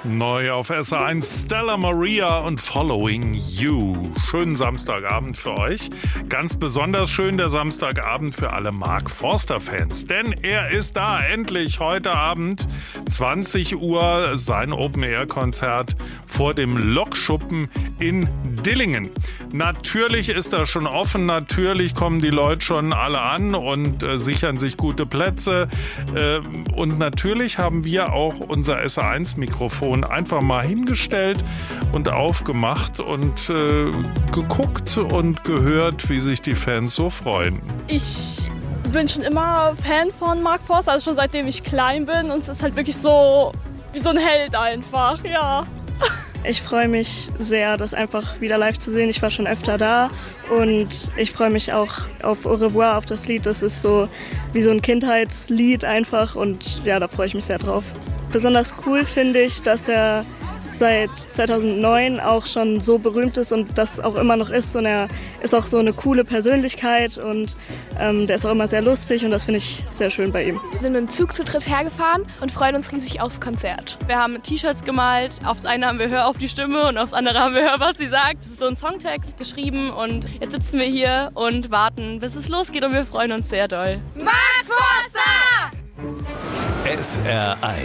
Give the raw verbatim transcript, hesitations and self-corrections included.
Neu auf S R eins, Stella Maria und Following You. Schönen Samstagabend für euch. Ganz besonders schön der Samstagabend für alle Mark Forster-Fans. Denn er ist da, endlich heute Abend, zwanzig Uhr, sein Open-Air-Konzert vor dem Lokschuppen in Dillingen. Natürlich ist er schon offen, natürlich kommen die Leute schon alle an und äh, sichern sich gute Plätze. Äh, und natürlich haben wir auch unser S R eins Mikrofon einfach mal hingestellt und aufgemacht und äh, geguckt und gehört, wie sich die Fans so freuen. Ich bin schon immer Fan von Mark Forster, also schon seitdem ich klein bin, und es ist halt wirklich so wie so ein Held einfach, ja. Ich freue mich sehr, das einfach wieder live zu sehen. Ich war schon öfter da und ich freue mich auch auf Au revoir, auf das Lied. Das ist so wie so ein Kindheitslied einfach und ja, da freue ich mich sehr drauf. Besonders cool finde ich, dass er seit zweitausendneun auch schon so berühmt ist und das auch immer noch ist. Und er ist auch so eine coole Persönlichkeit und ähm, der ist auch immer sehr lustig und das finde ich sehr schön bei ihm. Wir sind mit dem Zug zu dritt hergefahren und freuen uns riesig aufs Konzert. Wir haben T-Shirts gemalt, aufs eine haben wir Hör auf die Stimme und aufs andere haben wir Hör, was sie sagt. Das ist so ein Songtext geschrieben und jetzt sitzen wir hier und warten, bis es losgeht und wir freuen uns sehr doll. Mark Forster! S R eins